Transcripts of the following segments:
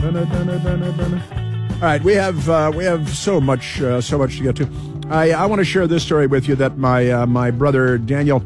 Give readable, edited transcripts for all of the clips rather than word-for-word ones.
All right, we have so much to get to. I want to share this story with you that my brother Daniel,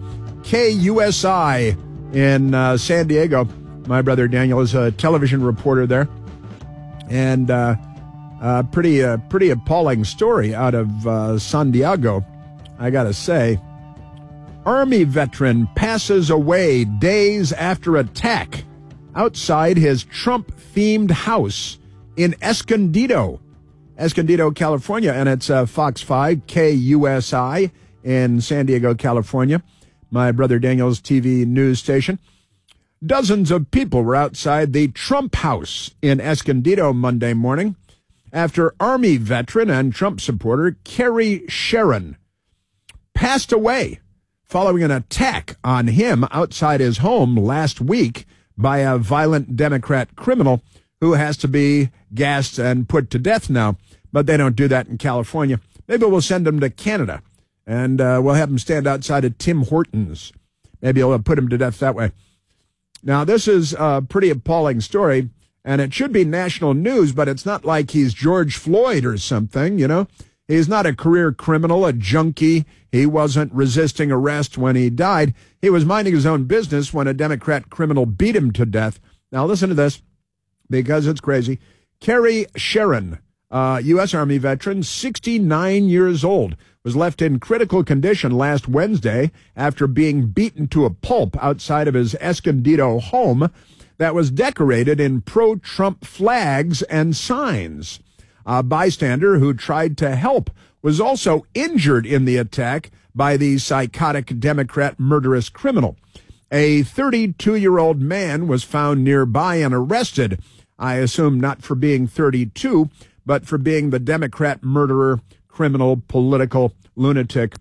KUSI in San Diego. My brother Daniel is a television reporter there, and pretty appalling story out of San Diego, I gotta say. Army veteran passes away days after attack outside his Trump-themed house in Escondido, California, and it's Fox 5 KUSI in San Diego, California, my brother Daniel's TV news station. Dozens of people were outside the Trump house in Escondido Monday morning after Army veteran and Trump supporter Kerry Sharon passed away following an attack on him outside his home last week by a violent Democrat criminal who has to be gassed and put to death now. But they don't do that in California. Maybe we'll send him to Canada, and we'll have him stand outside of Tim Hortons. Maybe we'll put him to death that way. Now, this is a pretty appalling story, and it should be national news, but it's not like he's George Floyd or something, you know. He's not a career criminal, a junkie. He wasn't resisting arrest when he died. He was minding his own business when a Democrat criminal beat him to death. Now, listen to this, because it's crazy. Kerry Sharon, U.S. Army veteran, 69 years old, was left in critical condition last Wednesday after being beaten to a pulp outside of his Escondido home that was decorated in pro-Trump flags and signs. A bystander who tried to help was also injured in the attack by the psychotic Democrat murderous criminal. A 32-year-old man was found nearby and arrested, I assume not for being 32, but for being the Democrat murderer, criminal, political lunatic.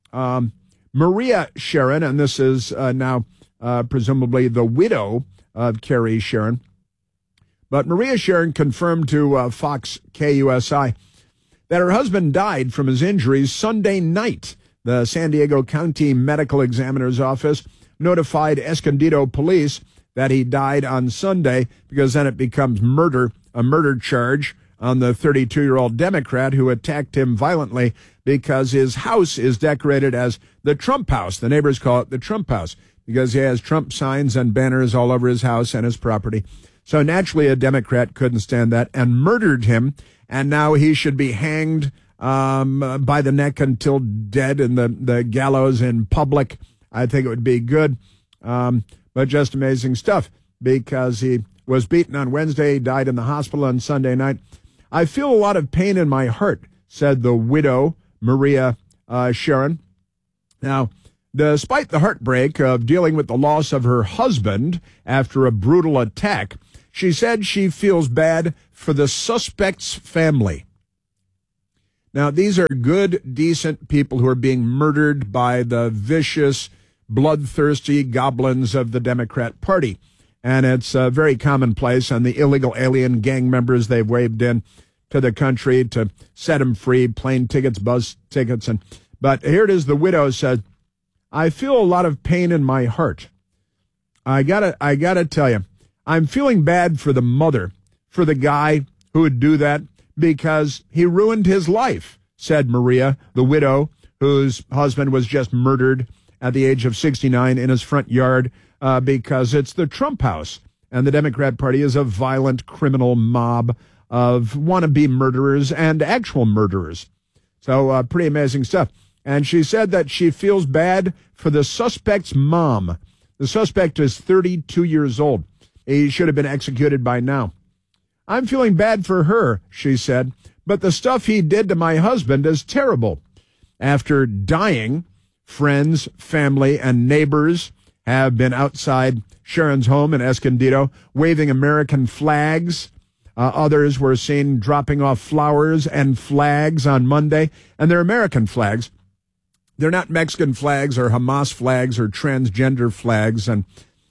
Maria Sharon, and this is now presumably the widow of Kerry Sharon, but Maria Sharon confirmed to Fox KUSI that her husband died from his injuries Sunday night. The San Diego County Medical Examiner's Office notified Escondido police that he died on Sunday because then it becomes murder, a murder charge on the 32-year-old Democrat who attacked him violently because his house is decorated as the Trump house. The neighbors call it the Trump house because he has Trump signs and banners all over his house and his property. So naturally, a Democrat couldn't stand that and murdered him, and now he should be hanged by the neck until dead in the gallows in public. I think it would be good, but just amazing stuff because he was beaten on Wednesday, died in the hospital on Sunday night. I feel a lot of pain in my heart, said the widow, Maria Sharon. Now, despite the heartbreak of dealing with the loss of her husband after a brutal attack, she said she feels bad for the suspect's family. Now, these are good, decent people who are being murdered by the vicious, bloodthirsty goblins of the Democrat Party. And it's very commonplace, and the illegal alien gang members they've waved in to the country to set them free, plane tickets, bus tickets. But here it is, the widow said, I feel a lot of pain in my heart. I gotta tell you, I'm feeling bad for the mother, for the guy who would do that, because he ruined his life, said Maria, the widow, whose husband was just murdered at the age of 69 in his front yard because it's the Trump house. And the Democrat Party is a violent criminal mob of wannabe murderers and actual murderers. So pretty amazing stuff. And she said that she feels bad for the suspect's mom. The suspect is 32 years old. He should have been executed by now. I'm feeling bad for her, she said, but the stuff he did to my husband is terrible. After dying, friends, family, and neighbors have been outside Sharon's home in Escondido waving American flags. Others were seen dropping off flowers and flags on Monday, and they're American flags. They're not Mexican flags or Hamas flags or transgender flags. And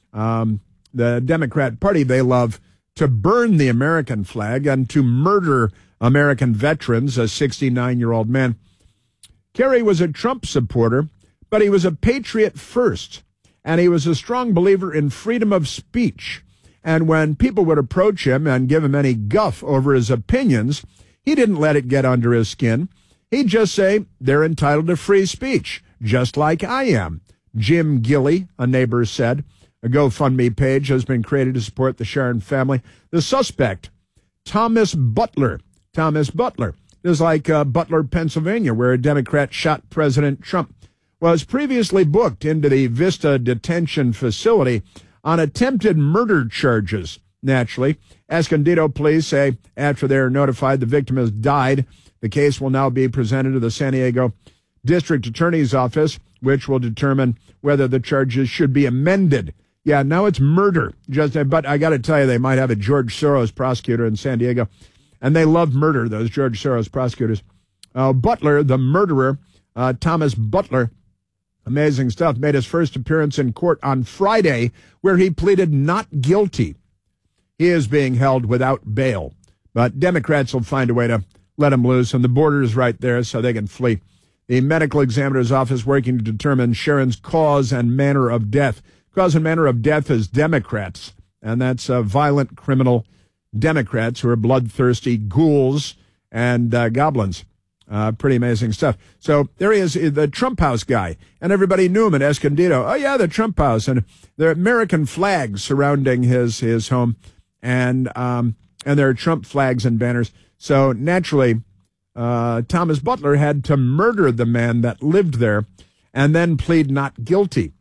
the Democrat Party, they love to burn the American flag and to murder American veterans, a 69-year-old man. Kerry was a Trump supporter, but he was a patriot first, and he was a strong believer in freedom of speech And when people would approach him and give him any guff over his opinions, he didn't let it get under his skin. He'd just say, they're entitled to free speech, just like I am. Jim Gilley, a neighbor, said. A GoFundMe page has been created to support the Sharon family. The suspect, Thomas Butler. Thomas Butler is like Butler, Pennsylvania, where a Democrat shot President Trump, was previously booked into the Vista detention facility on attempted murder charges. Naturally, Escondido police say after they're notified the victim has died, the case will now be presented to the San Diego District Attorney's Office, which will determine whether the charges should be amended. Yeah, now it's murder. But I got to tell you, they might have a George Soros prosecutor in San Diego, and they love murder, those George Soros prosecutors. Butler, the murderer, Thomas Butler, amazing stuff, made his first appearance in court on Friday, where he pleaded not guilty. He is being held without bail, but Democrats will find a way to let him loose, and the border is right there so they can flee. The medical examiner's office working to determine Sharon's cause and manner of death. Cause and manner of death is Democrats, and that's violent criminal Democrats who are bloodthirsty ghouls and goblins. Pretty amazing stuff. So there he is, the Trump House guy, and everybody knew him in Escondido. Oh, yeah, the Trump House, and there are American flags surrounding his home, and there are Trump flags and banners. So naturally, Thomas Butler had to murder the man that lived there and then plead not guilty.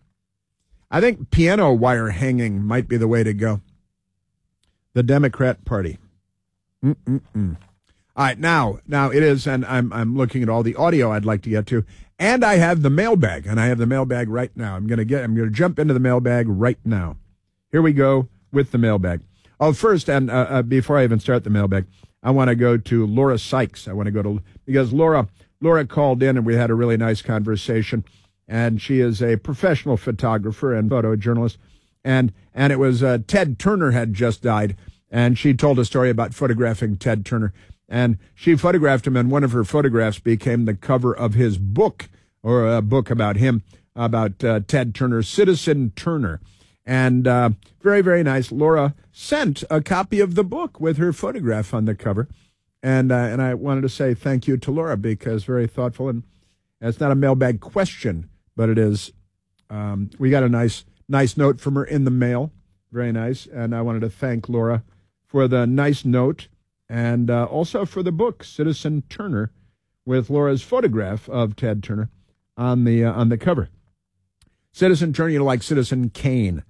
I think piano wire hanging might be the way to go. The Democrat Party. All right, now it is, and I'm looking at all the audio I'd like to get to, and I have the mailbag, and I have the mailbag right now. I'm going to jump into the mailbag right now. Here we go with the mailbag. Oh, first, and before I even start the mailbag, I want to go to Laura Sykes. Because Laura called in and we had a really nice conversation, and she is a professional photographer and photojournalist, and it was Ted Turner had just died, and she told a story about photographing Ted Turner, and she photographed him, and one of her photographs became the cover of his book, or a book about him, about Ted Turner, Citizen Turner. And very, very nice. Laura sent a copy of the book with her photograph on the cover. And I wanted to say thank you to Laura, because very thoughtful. And it's not a mailbag question, but it is. We got a nice note from her in the mail. Very nice. And I wanted to thank Laura for the nice note, and also for the book, Citizen Turner, with Laura's photograph of Ted Turner on the cover. Citizen Turner, like Citizen Kane.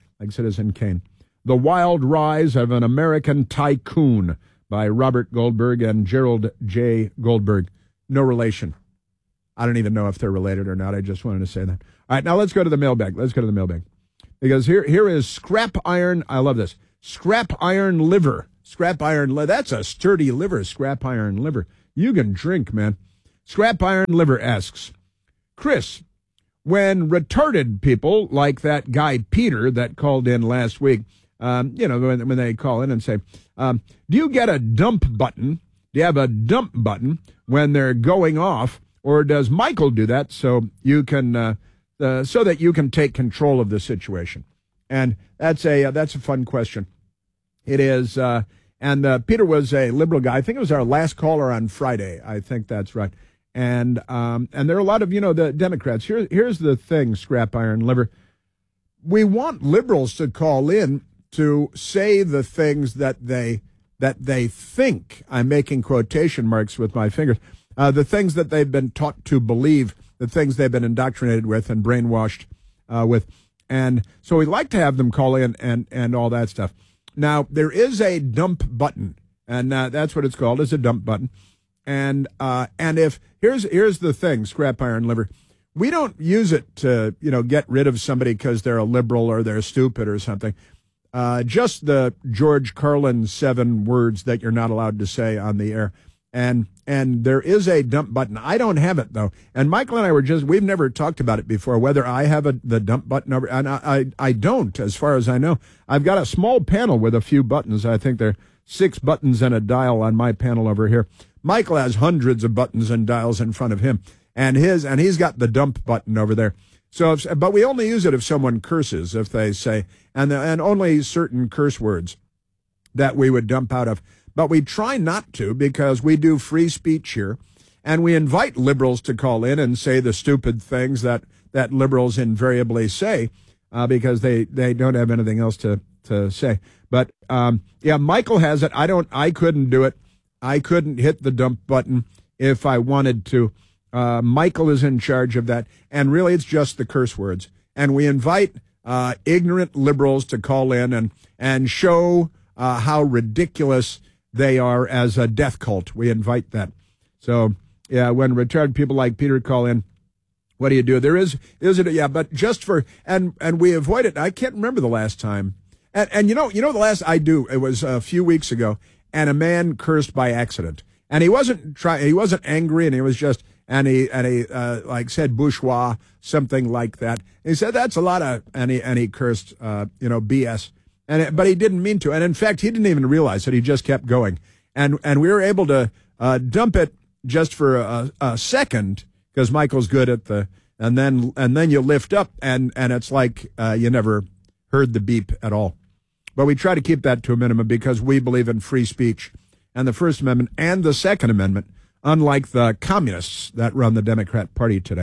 The Wild Rise of an American Tycoon by Robert Goldberg and Gerald J. Goldberg. No relation. I don't even know if they're related or not. I just wanted to say that. All right, now let's go to the mailbag. Because here is scrap iron. I love this. Scrap iron liver. That's a sturdy liver, scrap iron liver. You can drink, man. Scrap iron liver asks, Chris, when retarded people like that guy Peter that called in last week, when they call in and say, do you get a dump button? Do you have a dump button when they're going off, or does Michael do that so you can so that you can take control of the situation? And that's a fun question. It is, and Peter was a liberal guy. I think it was our last caller on Friday. I think that's right. And there are a lot of, the Democrats. Here's the thing, scrap iron liver. We want liberals to call in to say the things that they think. I'm making quotation marks with my fingers. The things that they've been taught to believe, the things they've been indoctrinated with and brainwashed with. And so we'd like to have them call in and all that stuff. Now, there is a dump button, and that's what it's called, is a dump button. And if here's the thing, scrap iron liver, we don't use it to get rid of somebody because they're a liberal or they're stupid or something. Just the George Carlin 7 words that you're not allowed to say on the air. And there is a dump button. I don't have it, though. And Michael and I we've never talked about it before, whether I have the dump button over. And I don't, as far as I know. I've got a small panel with a few buttons. I think there are 6 buttons and a dial on my panel over here. Michael has hundreds of buttons and dials in front of him. And he's got the dump button over there. So, but we only use it if someone curses, if they say, and only certain curse words that we would dump out of. But we try not to because we do free speech here, and we invite liberals to call in and say the stupid things that liberals invariably say because they don't have anything else to say. But yeah, Michael has it. I couldn't do it. I couldn't hit the dump button if I wanted to. Michael is in charge of that, and really it's just the curse words. And we invite ignorant liberals to call in and show how ridiculous they are as a death cult. We invite that. So, yeah, when retarded people like Peter call in, what do you do? There is it, yeah, but just for, and we avoid it. I can't remember the last time. And you know the last it was a few weeks ago, and a man cursed by accident. And he wasn't angry, and he was just, and he like said bourgeois, something like that. And he said that's a lot of, and he cursed, BS. But he didn't mean to. And in fact, he didn't even realize it. He just kept going. And we were able to dump it just for a second, because Michael's good at and then you lift up, and it's like you never heard the beep at all. But we try to keep that to a minimum because we believe in free speech and the First Amendment and the Second Amendment, unlike the communists that run the Democrat Party today.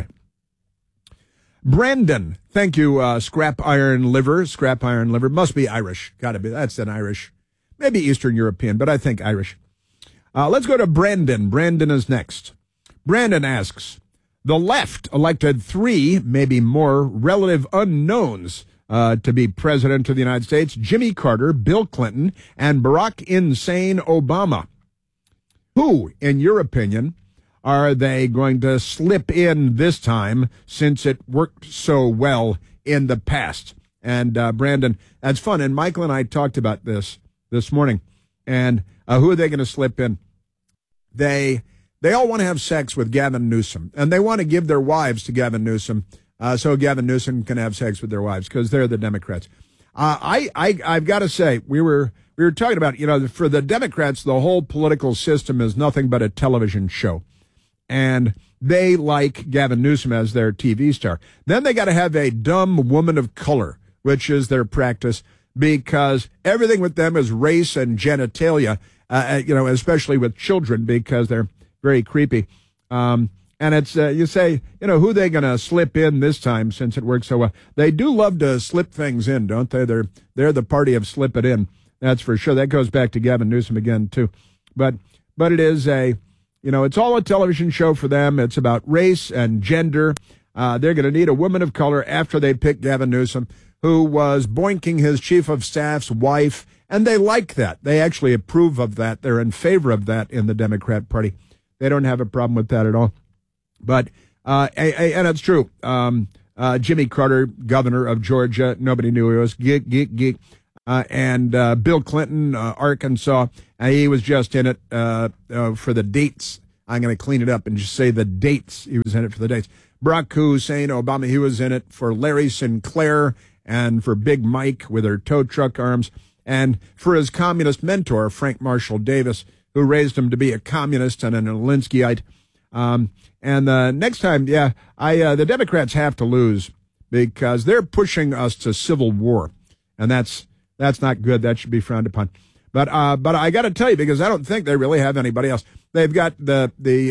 Brandon, thank you, Scrap Iron Liver. Scrap Iron Liver must be Irish. Got to be. That's an Irish, maybe Eastern European, but I think Irish. Let's go to Brandon. Brandon is next. Brandon asks, the left elected 3, maybe more, relative unknowns to be president of the United States: Jimmy Carter, Bill Clinton, and Barack Insane Obama. Who, in your opinion, are they going to slip in this time, since it worked so well in the past? And Brandon, that's fun. And Michael and I talked about this morning. And who are they going to slip in? They all want to have sex with Gavin Newsom, and they want to give their wives to Gavin Newsom, so Gavin Newsom can have sex with their wives, because they're the Democrats. I've got to say, we were talking about, for the Democrats, the whole political system is nothing but a television show. And they like Gavin Newsom as their TV star. Then they got to have a dumb woman of color, which is their practice, because everything with them is race and genitalia, especially with children, because they're very creepy. And it's, you say, who are they going to slip in this time, since it works so well? They do love to slip things in, don't they? They're the party of slip it in. That's for sure. That goes back to Gavin Newsom again, too. But it is it's all a television show for them. It's about race and gender. They're going to need a woman of color after they pick Gavin Newsom, who was boinking his chief of staff's wife. And they like that. They actually approve of that. They're in favor of that in the Democrat Party. They don't have a problem with that at all. But, and it's true. Jimmy Carter, governor of Georgia, nobody knew he was. Geek. And Bill Clinton, Arkansas, he was just in it for the dates. I'm going to clean it up and just say the dates. He was in it for the dates. Barack Hussein Obama, he was in it for Larry Sinclair and for Big Mike with her tow truck arms, and for his communist mentor, Frank Marshall Davis, who raised him to be a communist and an Alinskyite. And the next time, the Democrats have to lose, because they're pushing us to civil war, and that's not good. That should be frowned upon. But I got to tell you, because I don't think they really have anybody else. They've got they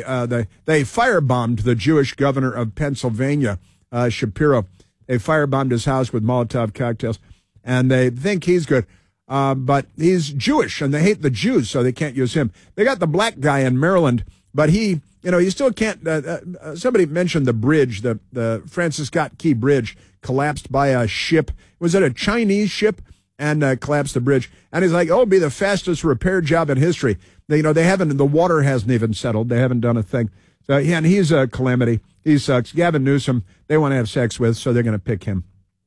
firebombed the Jewish governor of Pennsylvania, Shapiro. They firebombed his house with Molotov cocktails, and they think he's good. But he's Jewish, and they hate the Jews, so they can't use him. They got the black guy in Maryland, but he still can't. Somebody mentioned the bridge, the Francis Scott Key Bridge collapsed by a ship. Was it a Chinese ship? And collapsed the bridge. And he's like, it'll be the fastest repair job in history. They haven't, the water hasn't even settled. They haven't done a thing. So, yeah, and he's a calamity. He sucks. Gavin Newsom, they want to have sex with, so they're going to pick him.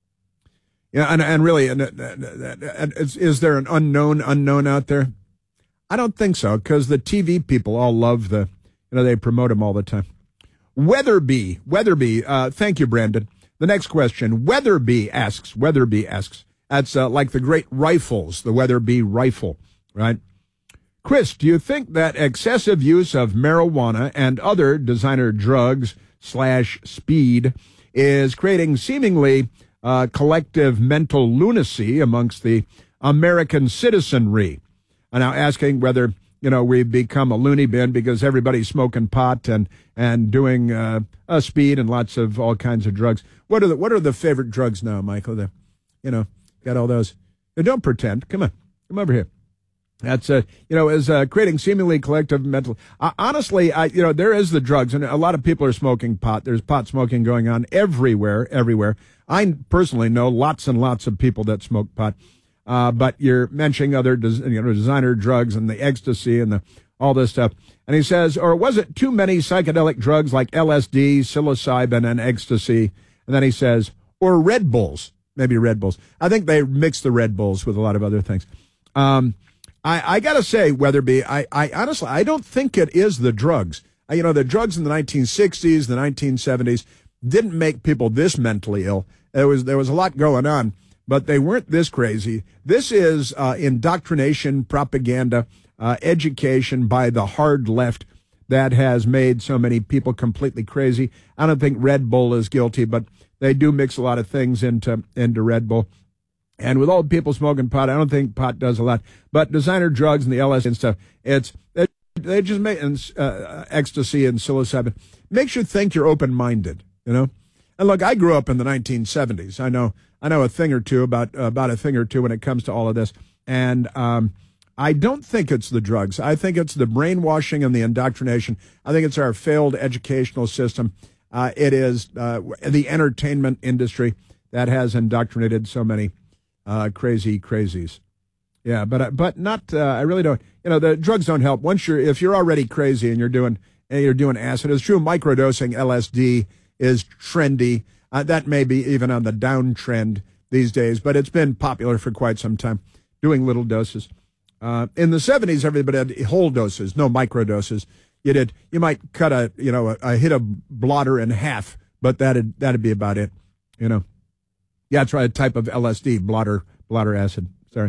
Yeah, and really, is there an unknown out there? I don't think so, because the TV people all love they promote him all the time. Weatherby, thank you, Brandon. The next question, Weatherby asks, that's like the great rifles, the Weatherby rifle, right? Chris, do you think that excessive use of marijuana and other designer drugs / speed is creating seemingly collective mental lunacy amongst the American citizenry. I'm now asking whether, we've become a loony bin because everybody's smoking pot and doing speed and lots of all kinds of drugs. What are the favorite drugs now, Michael? Got all those. Don't pretend. Come on. Come over here. That's, is creating seemingly collective mental. Honestly, there is the drugs, and a lot of people are smoking pot. There's pot smoking going on everywhere. I personally know lots and lots of people that smoke pot. But you're mentioning other, designer drugs and the ecstasy and all this stuff. And he says, or was it too many psychedelic drugs like LSD, psilocybin, and ecstasy? And then he says, or Red Bulls, maybe Red Bulls. I think they mix the Red Bulls with a lot of other things. I got to say, Weatherby, I honestly, I don't think it is the drugs. The drugs in the 1960s, the 1970s didn't make people this mentally ill. There was a lot going on, but they weren't this crazy. This is indoctrination, propaganda, education by the hard left that has made so many people completely crazy. I don't think Red Bull is guilty, but they do mix a lot of things into Red Bull. And with all the people smoking pot, I don't think pot does a lot. But designer drugs and the LSD and stuff, they just make ecstasy and psilocybin. Makes you think you're open-minded, And look, I grew up in the 1970s. I know a thing or two about a thing or two when it comes to all of this. And I don't think it's the drugs. I think it's the brainwashing and the indoctrination. I think it's our failed educational system. It is the entertainment industry that has indoctrinated so many crazies. Yeah, but not. I really don't. The drugs don't help. If you're already crazy and you're doing acid, it's true. Microdosing LSD is trendy. That may be even on the downtrend these days, but it's been popular for quite some time. Doing little doses. In the 70s, everybody had whole doses, no microdoses. You might cut a hit a blotter in half, but that'd be about it. Yeah, that's right. A type of LSD, blotter acid.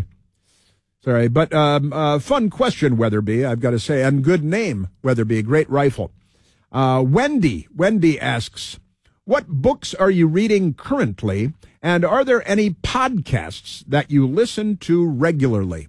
Sorry. But fun question, Weatherby, I've got to say, and good name, Weatherby, great rifle. Wendy asks, what books are you reading currently, and are there any podcasts that you listen to regularly?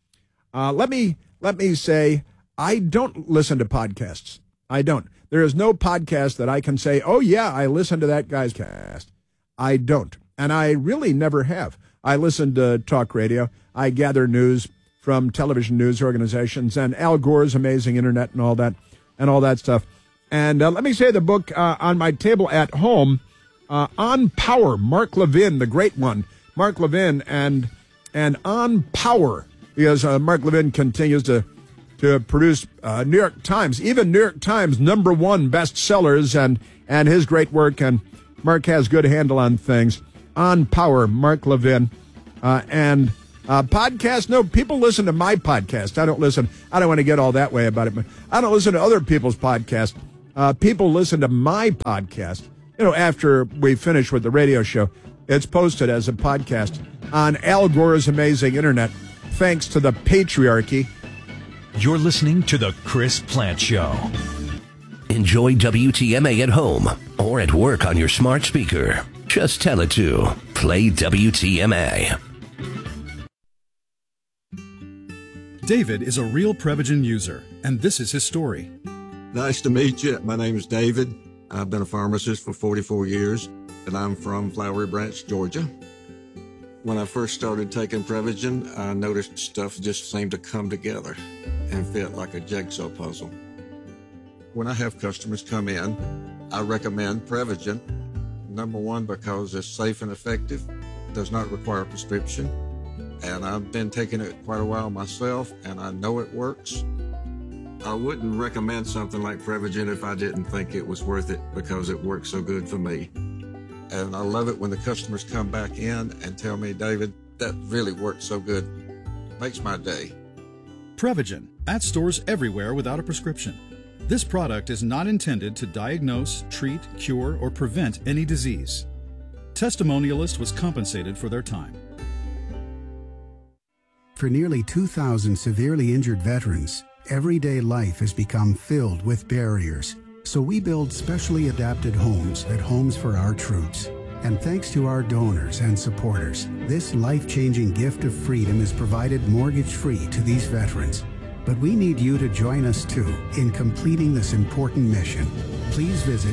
Let me say, I don't listen to podcasts. I don't. There is no podcast that I can say, oh, yeah, I listen to that guy's cast. I don't. And I really never have. I listen to talk radio. I gather news from television news organizations and Al Gore's amazing internet and all that stuff. And let me say the book on my table at home, On Power, Mark Levin, the great one. Mark Levin and On Power, because Mark Levin continues to produce New York Times, even New York Times #1 bestsellers and his great work. And Mark has good handle on things. On Power, Mark Levin. And podcast, no, people listen to my podcast. I don't want to get all that way about it, but I don't listen to other people's podcasts. People listen to my podcast. After we finish with the radio show, it's posted as a podcast on Al Gore's amazing internet, thanks to the patriarchy. You're listening to The Chris Plante Show. Enjoy WTMA at home or at work on your smart speaker. Just tell it to play WTMA. David is a real Prevagen user, and this is his story. Nice to meet you. My name is David. I've been a pharmacist for 44 years, and I'm from Flowery Branch, Georgia. When I first started taking Prevagen, I noticed stuff just seemed to come together and fit like a jigsaw puzzle. When I have customers come in, I recommend Prevagen. #1, because it's safe and effective, does not require a prescription, and I've been taking it quite a while myself, and I know it works. I wouldn't recommend something like Prevagen if I didn't think it was worth it, because it works so good for me. And I love it when the customers come back in and tell me, David, that really works so good. Makes my day. Prevagen, at stores everywhere without a prescription. This product is not intended to diagnose, treat, cure, or prevent any disease. Testimonialist was compensated for their time. For nearly 2,000 severely injured veterans, everyday life has become filled with barriers. So we build specially adapted homes at Homes for Our Troops. And thanks to our donors and supporters, this life-changing gift of freedom is provided mortgage-free to these veterans. But we need you to join us too in completing this important mission. Please visit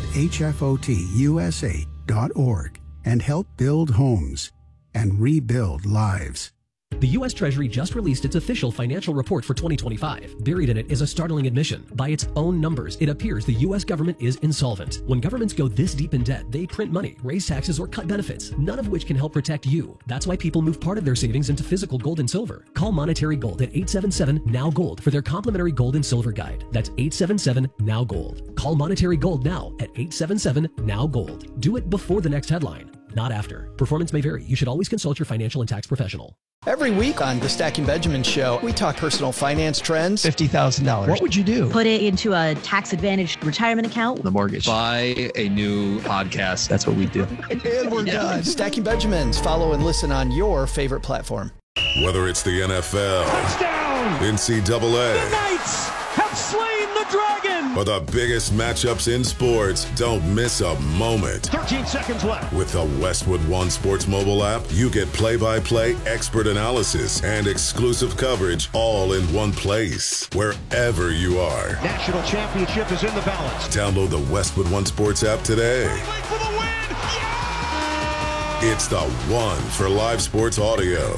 hfotusa.org and help build homes and rebuild lives. The U.S. Treasury just released its official financial report for 2025. Buried in it is a startling admission. By its own numbers, it appears the U.S. government is insolvent. When governments go this deep in debt, they print money, raise taxes, or cut benefits, none of which can help protect you. That's why people move part of their savings into physical gold and silver. Call Monetary Gold at 877-NOW-GOLD for their complimentary gold and silver guide. That's 877-NOW-GOLD. Call Monetary Gold now at 877-NOW-GOLD. Do it before the next headline, not after. Performance may vary. You should always consult your financial and tax professional. Every week on the Stacking Benjamin Show, we talk personal finance trends. $50,000. What would you do? Put it into a tax-advantaged retirement account. The mortgage. Buy a new podcast. That's what we do. And we're done. Stacking Benjamins. Follow and listen on your favorite platform. Whether it's the NFL, touchdown, NCAA, the Knights have slain the dragon, or the biggest matchups in sports, don't miss a moment. 13 seconds left. With the Westwood One Sports mobile app, you get play-by-play expert analysis and exclusive coverage all in one place, wherever you are. National championship is in the balance. Download the Westwood One Sports app today. For the win. Yeah! It's the one for live sports audio.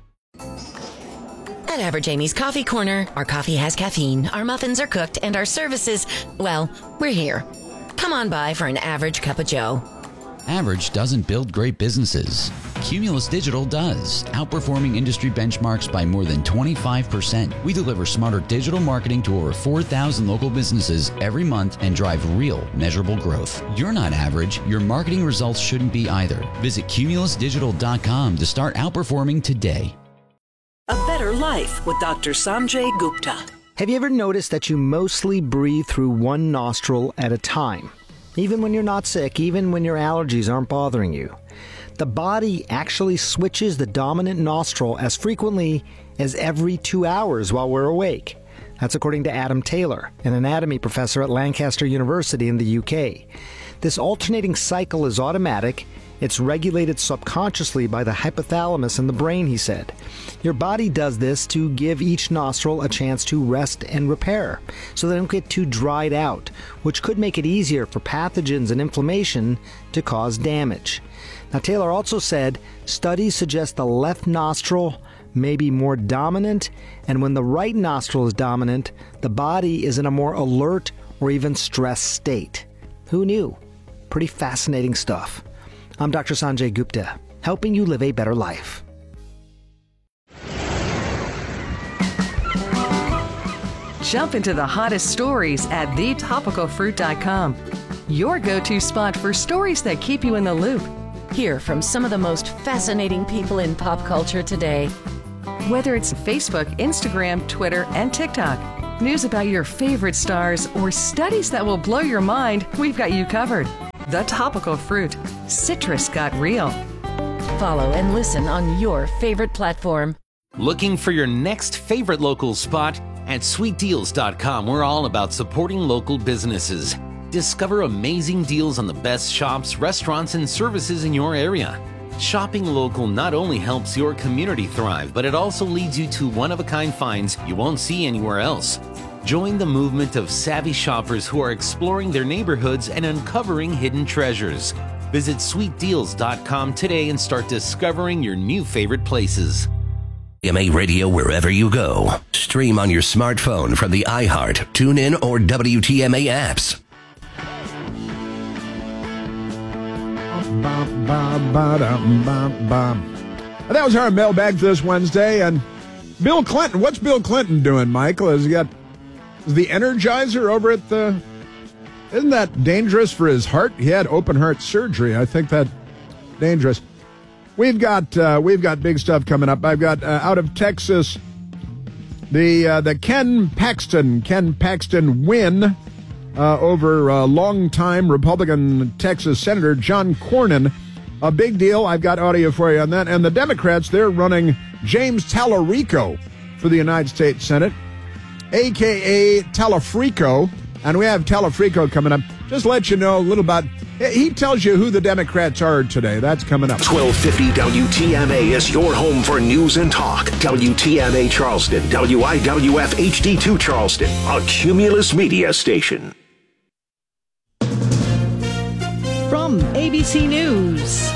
At Average Amy's Coffee Corner, our coffee has caffeine, our muffins are cooked, and our services, well, we're here. Come on by for an average cup of joe. Average doesn't build great businesses. Cumulus Digital does, outperforming industry benchmarks by more than 25%. We deliver smarter digital marketing to over 4,000 local businesses every month and drive real, measurable growth. You're not average. Your marketing results shouldn't be either. Visit cumulusdigital.com to start outperforming today. A Better Life with Dr. Sanjay Gupta. Have you ever noticed that you mostly breathe through one nostril at a time? Even when you're not sick, even when your allergies aren't bothering you. The body actually switches the dominant nostril as frequently as every 2 hours while we're awake. That's according to Adam Taylor, an anatomy professor at Lancaster University in the UK. This alternating cycle is automatic. It's regulated subconsciously by the hypothalamus in the brain, he said. Your body does this to give each nostril a chance to rest and repair, so they don't get too dried out, which could make it easier for pathogens and inflammation to cause damage. Now, Taylor also said studies suggest the left nostril may be more dominant, and when the right nostril is dominant, the body is in a more alert or even stressed state. Who knew? Pretty fascinating stuff. I'm Dr. Sanjay Gupta, helping you live a better life. Jump into the hottest stories at thetopicalfruit.com. Your go-to spot for stories that keep you in the loop. Hear from some of the most fascinating people in pop culture today. Whether it's Facebook, Instagram, Twitter, and TikTok, news about your favorite stars, or studies that will blow your mind, we've got you covered. The Topical Fruit. Citrus got real. Follow and listen on your favorite platform. Looking for your next favorite local spot? At sweetdeals.com, we're all about supporting local businesses. Discover amazing deals on the best shops, restaurants, and services in your area. Shopping local not only helps your community thrive, but it also leads you to one-of-a-kind finds you won't see anywhere else. Join the movement of savvy shoppers who are exploring their neighborhoods and uncovering hidden treasures. Visit sweetdeals.com today and start discovering your new favorite places. WTMA Radio wherever you go. Stream on your smartphone from the iHeart, TuneIn, or WTMA apps. That was our mailbag for this Wednesday. And Bill Clinton, what's Bill Clinton doing, Michael? Has he got the Energizer over at the... Isn't that dangerous for his heart? He had open heart surgery. I think that's dangerous. We've got big stuff coming up. I've got out of Texas, the Ken Paxton win over longtime Republican Texas Senator John Cornyn. A big deal. I've got audio for you on that. And the Democrats, they're running James Tallarico for the United States Senate, a.k.a. Talafrico. And we have Telefrico coming up. Just let you know a little about, he tells you who the Democrats are today. That's coming up. 1250 WTMA is your home for news and talk. WTMA Charleston, WIWF HD2 Charleston, a Cumulus Media station. From ABC News,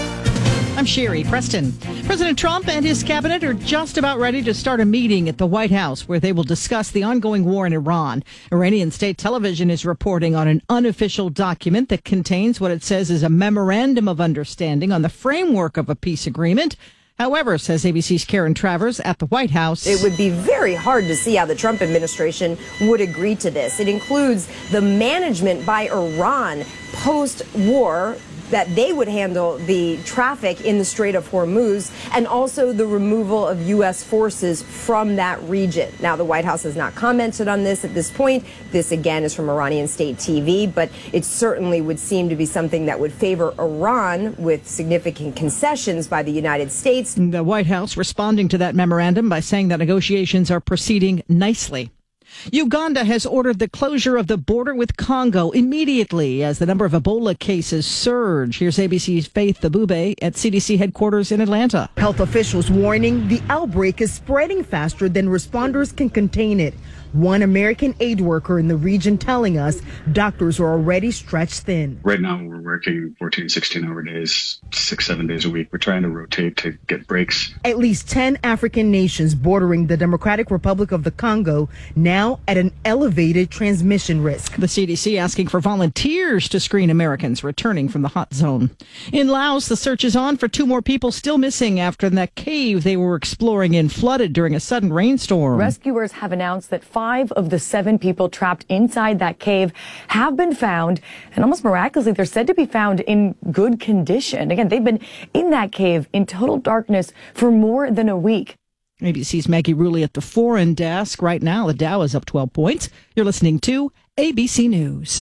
I'm Sherry Preston. President Trump and his cabinet are just about ready to start a meeting at the White House where they will discuss the ongoing war in Iran. Iranian state television is reporting on an unofficial document that contains what it says is a memorandum of understanding on the framework of a peace agreement. However, says ABC's Karen Travers at the White House, it would be very hard to see how the Trump administration would agree to this. It includes the management by Iran post-war, that they would handle the traffic in the Strait of Hormuz, and also the removal of U.S. forces from that region. Now, the White House has not commented on this at this point. This, again, is from Iranian state TV, but it certainly would seem to be something that would favor Iran with significant concessions by the United States. The White House responding to that memorandum by saying that negotiations are proceeding nicely. Uganda has ordered the closure of the border with Congo immediately as the number of Ebola cases surge. Here's ABC's Faith Abube at CDC headquarters in Atlanta. Health officials warning the outbreak is spreading faster than responders can contain it. One American aid worker in the region telling us doctors are already stretched thin. Right now, we're working 14, 16-hour days, 6-7 days a week. We're trying to rotate to get breaks. At least 10 African nations bordering the Democratic Republic of the Congo now at an elevated transmission risk. The CDC asking for volunteers to screen Americans returning from the hot zone. In Laos, the search is on for 2 more people still missing after that cave they were exploring in flooded during a sudden rainstorm. Rescuers have announced that 5 of the 7 people trapped inside that cave have been found, and almost miraculously, they're said to be found in good condition. Again, they've been in that cave in total darkness for more than a week. ABC's Maggie Rulli at the foreign desk. Right now, the Dow is up 12 points. You're listening to ABC News.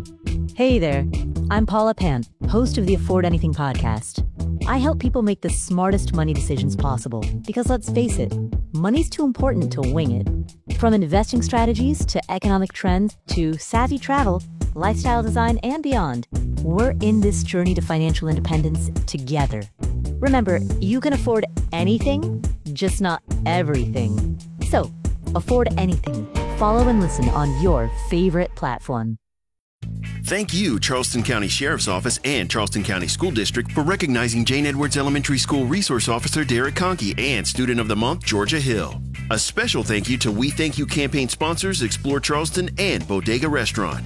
Hey there, I'm Paula Pan, host of the Afford Anything podcast. I help people make the smartest money decisions possible because, let's face it, money's too important to wing it. From investing strategies to economic trends to savvy travel, lifestyle design, and beyond, we're in this journey to financial independence together. Remember, you can afford anything, just not everything. So, afford anything. Follow and listen on your favorite platform. Thank you, Charleston County Sheriff's Office and Charleston County School District, for recognizing Jane Edwards Elementary School Resource Officer Derek Conkey and Student of the Month Georgia Hill. A special thank you to We Thank You campaign sponsors Explore Charleston and Bodega Restaurant.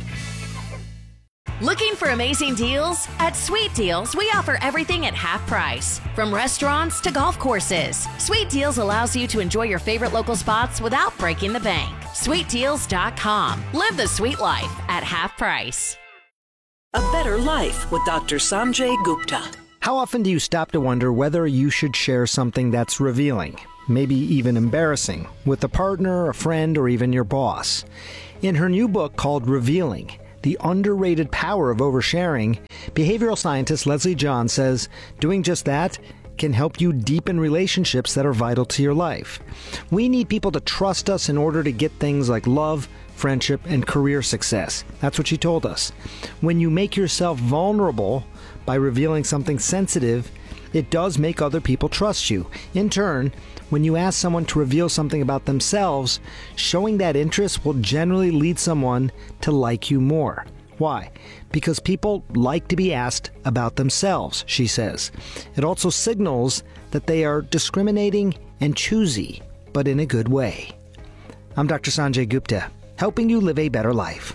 Looking for amazing deals? At Sweet Deals, we offer everything at half price. From restaurants to golf courses, Sweet Deals allows you to enjoy your favorite local spots without breaking the bank. SweetDeals.com. Live the sweet life at half price. A Better Life with Dr. Sanjay Gupta. How often do you stop to wonder whether you should share something that's revealing, maybe even embarrassing, with a partner, a friend, or even your boss? In her new book called Revealing, The Underrated Power of Oversharing, behavioral scientist Leslie John says doing just that can help you deepen relationships that are vital to your life. We need people to trust us in order to get things like love, friendship, and career success. That's what she told us. When you make yourself vulnerable by revealing something sensitive, it does make other people trust you. In turn, when you ask someone to reveal something about themselves, showing that interest will generally lead someone to like you more. Why? Because people like to be asked about themselves, she says. It also signals that they are discriminating and choosy, but in a good way. I'm Dr. Sanjay Gupta, helping you live a better life.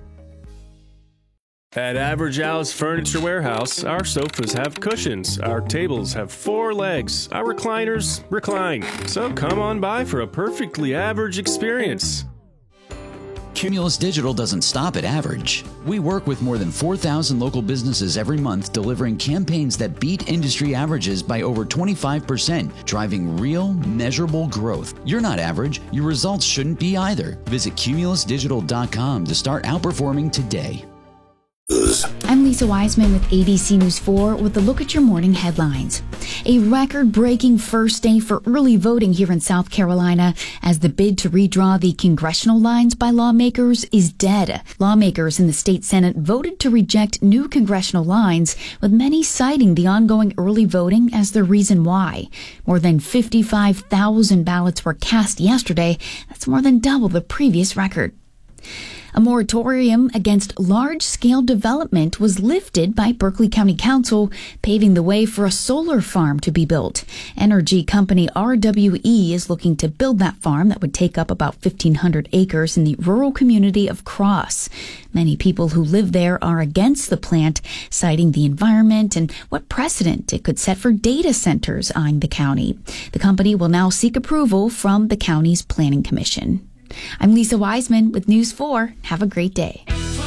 At Average Al's Furniture Warehouse, our sofas have cushions, our tables have 4 legs, our recliners recline. So come on by for a perfectly average experience. Cumulus Digital doesn't stop at average. We work with more than 4,000 local businesses every month, delivering campaigns that beat industry averages by over 25%, driving real, measurable growth. You're not average. Your results shouldn't be either. Visit cumulusdigital.com to start outperforming today. I'm Lisa Wiseman with ABC News 4 with a look at your morning headlines. A record-breaking first day for early voting here in South Carolina as the bid to redraw the congressional lines by lawmakers is dead. Lawmakers in the state Senate voted to reject new congressional lines, with many citing the ongoing early voting as the reason why. More than 55,000 ballots were cast yesterday. That's more than double the previous record. A moratorium against large-scale development was lifted by Berkeley County Council, paving the way for a solar farm to be built. Energy company RWE is looking to build that farm that would take up about 1,500 acres in the rural community of Cross. Many people who live there are against the plant, citing the environment and what precedent it could set for data centers eyeing the county. The company will now seek approval from the county's Planning Commission. I'm Lisa Wiseman with News 4. Have a great day.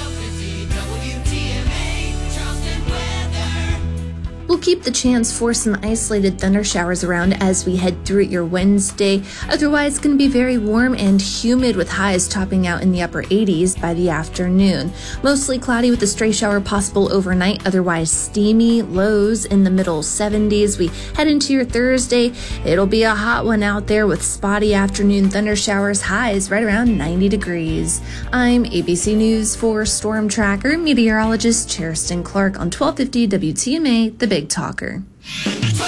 We'll keep the chance for some isolated thunder showers around as we head through your Wednesday. Otherwise, it's going to be very warm and humid with highs topping out in the upper 80s by the afternoon. Mostly cloudy with a stray shower possible overnight, otherwise steamy, lows in the middle 70s. We head into your Thursday. It'll be a hot one out there with spotty afternoon thunder showers, highs right around 90 degrees. I'm ABC News 4 Storm Tracker meteorologist Cheriston Clark on 1250 WTMA, The Big Talker.